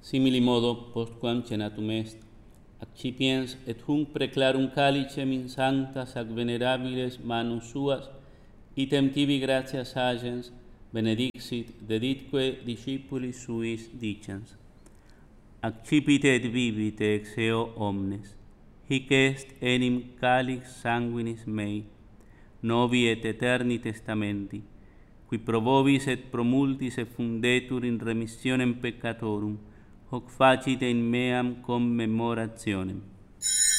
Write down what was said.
Simili modo, postquam cenatum est, accipiens et hunc preclarum calicem in sanctas ac venerabiles manus suas, item tibi gratias agens, benedixit, deditque discipulis suis dicens. Accipite et bibite ex eo omnes, hic est enim calix sanguinis mei, novi et eterni testamenti, qui pro vobis et pro multis effundetur in remissionem peccatorum, hoc facite in meam commemorationem.